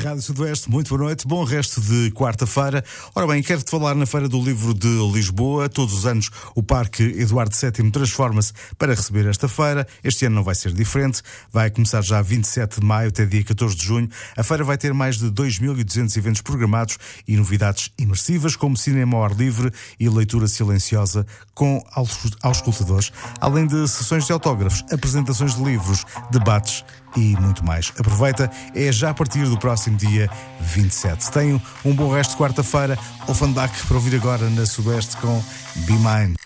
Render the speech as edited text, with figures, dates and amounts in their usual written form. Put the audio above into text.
Rádio Sudoeste, muito boa noite, bom resto de quarta-feira. Ora bem, quero-te falar na Feira do Livro de Lisboa. Todos os anos o Parque Eduardo VII transforma-se para receber esta feira. Este ano não vai ser diferente. Vai começar já 27 de maio até dia 14 de junho. A feira vai ter mais de 2.200 eventos programados e novidades imersivas, como cinema ao ar livre e leitura silenciosa com auscultadores, além de sessões de autógrafos, apresentações de livros, debates e muito mais. Aproveita, é já a partir do próximo dia 27. Tenham um bom resto de quarta-feira. Offenbach para ouvir agora na Sudoeste com Be Mine.